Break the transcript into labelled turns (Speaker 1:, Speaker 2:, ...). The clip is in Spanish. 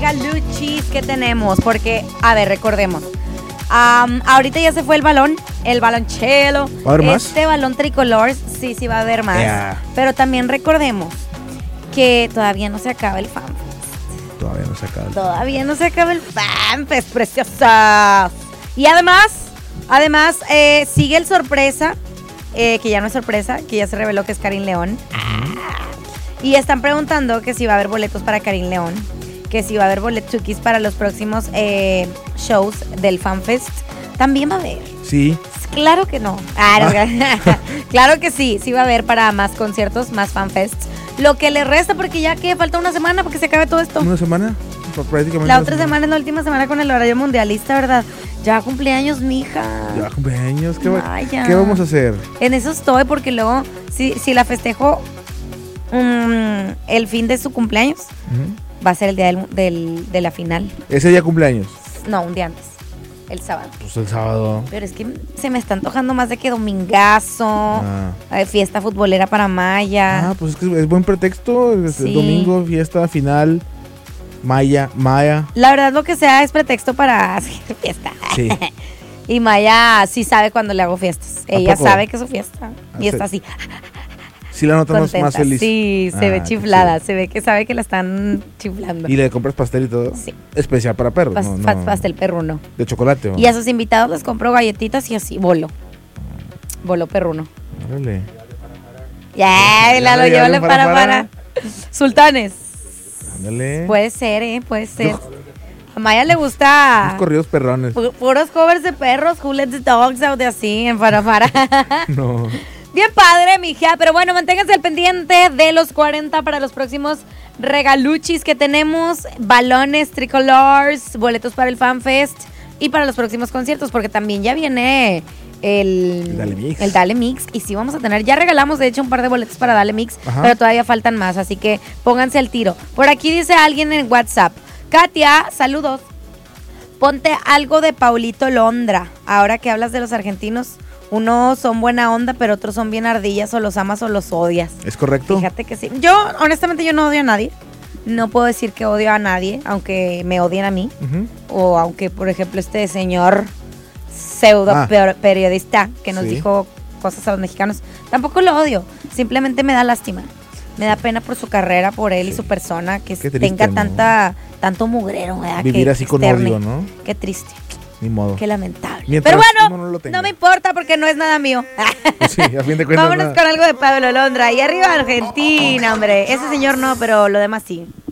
Speaker 1: regaluchis que tenemos. Porque, a ver, recordemos. Ahorita ya se fue el balonchelo.
Speaker 2: ¿Va a haber más?
Speaker 1: Este balón tricolor, sí va a haber más.
Speaker 2: Yeah.
Speaker 1: Pero también recordemos que todavía no se acaba el FanFest.
Speaker 2: Todavía no se acaba el
Speaker 1: FanFest, preciosas. Y además, sigue el sorpresa, que ya no es sorpresa, que ya se reveló que es Karin León. Y están preguntando que si va a haber boletos para Karin León, que si va a haber boletuquis para los próximos shows del FanFest. También va a haber.
Speaker 2: Sí.
Speaker 1: Claro que no. Claro que sí va a haber para más conciertos, más FanFests. Lo que le resta, porque ya que falta una semana para que se acabe todo esto.
Speaker 2: ¿Una semana? Prácticamente.
Speaker 1: La otra semana es la última semana con el horario mundialista, ¿verdad? Ya cumpleaños, mija.
Speaker 2: Ya cumpleaños. ¿Qué vamos a hacer?
Speaker 1: En eso estoy, porque luego, si la festejo el fin de su cumpleaños, va a ser el día de la final.
Speaker 2: ¿Ese día cumpleaños?
Speaker 1: No, un día antes. El sábado.
Speaker 2: Pues el sábado.
Speaker 1: Pero es que se me está antojando más de que domingazo, fiesta futbolera para Maya.
Speaker 2: Pues es que es buen pretexto. Sí. Domingo, fiesta, final, Maya.
Speaker 1: La verdad, lo que sea es pretexto para hacer fiesta.
Speaker 2: Sí.
Speaker 1: Y Maya sí sabe cuando le hago fiestas. Ella sabe que es su fiesta. Y está así.
Speaker 2: Sí, la nota más feliz.
Speaker 1: Sí, se ve chiflada. Se ve que sabe que la están chiflando.
Speaker 2: ¿Y le compras pastel y todo?
Speaker 1: Sí.
Speaker 2: Especial para perros.
Speaker 1: Pastel perruno.
Speaker 2: De chocolate. ¿O?
Speaker 1: Y a sus invitados les compro galletitas y así, bolo perruno.
Speaker 2: Órale.
Speaker 1: Ya, Lalo, llévale para. Sultanes.
Speaker 2: Ándale.
Speaker 1: Puede ser, puede ser. A Maya le gusta.
Speaker 2: Los corridos perrones.
Speaker 1: Puros covers de perros, Who Let the Dogs Out de así, en para.
Speaker 2: No.
Speaker 1: Bien padre, mija, pero bueno, manténganse al pendiente de los 40 para los próximos regaluchis que tenemos, balones, tricolores, boletos para el FanFest y para los próximos conciertos, porque también ya viene el Dale Mix, y sí vamos a tener, ya regalamos de hecho un par de boletos para Dale Mix, pero todavía faltan más, así que pónganse al tiro. Por aquí dice alguien en WhatsApp, Katia, saludos, ponte algo de Paulito Londra, ahora que hablas de los argentinos. Unos son buena onda, pero otros son bien ardillas, o los amas o los odias.
Speaker 2: ¿Es correcto?
Speaker 1: Fíjate que sí. Honestamente, yo no odio a nadie. No puedo decir que odio a nadie, aunque me odien a mí. O aunque, por ejemplo, este señor pseudo periodista que nos dijo cosas a los mexicanos, tampoco lo odio. Simplemente me da lástima. Me da pena por su carrera, por él y su persona, que triste, tenga tanto mugrero, ¿verdad?
Speaker 2: Vivir así con odio, ¿no?
Speaker 1: Qué triste.
Speaker 2: Ni modo.
Speaker 1: Qué lamentable.
Speaker 2: Mientras
Speaker 1: pero bueno, no me importa porque no es nada mío.
Speaker 2: Sí, a fin de cuentas.
Speaker 1: Vámonos con algo de Pablo Londra. Y arriba Argentina, hombre. Ese señor no, pero lo demás sí.